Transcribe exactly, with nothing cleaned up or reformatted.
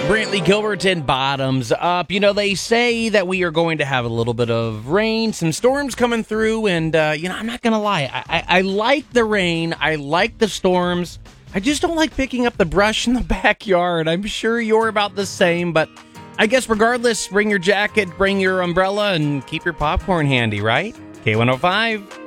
Brantley Gilbert and Bottoms Up. You know, they say that we are going to have a little bit of rain, some storms coming through, and, uh, you know, I'm not going to lie. I, I, I like the rain. I like the storms. I just don't like picking up the brush in the backyard. I'm sure you're about the same, but I guess regardless, bring your jacket, bring your umbrella, and keep your popcorn handy, right? K one oh five.